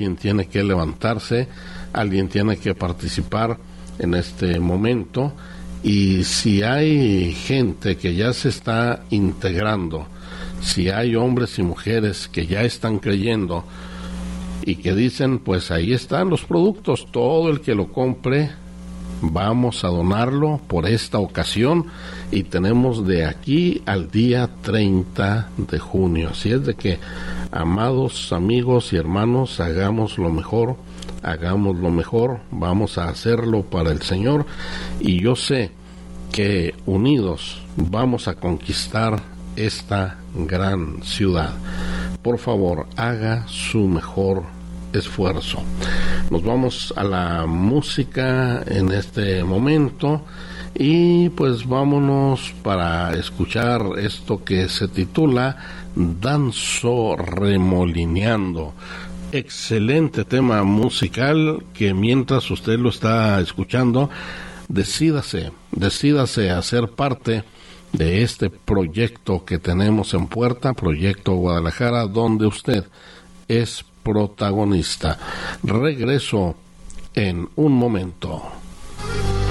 alguien tiene que levantarse, alguien tiene que participar en este momento, y si hay gente que ya se está integrando, si hay hombres y mujeres que ya están creyendo y que dicen, pues ahí están los productos, todo el que lo compre, vamos a donarlo por esta ocasión, y tenemos de aquí al día 30 de junio. Así es de que, amados amigos y hermanos, hagamos lo mejor, vamos a hacerlo para el Señor, y yo sé que unidos vamos a conquistar esta gran ciudad. Por favor, haga su mejor esfuerzo. Nos vamos a la música en este momento, y pues vámonos para escuchar esto que se titula Danzo Remolineando. Excelente tema musical que, mientras usted lo está escuchando, decídase a ser parte de este proyecto que tenemos en puerta, Proyecto Guadalajara, donde usted es protagonista. Regreso en un momento.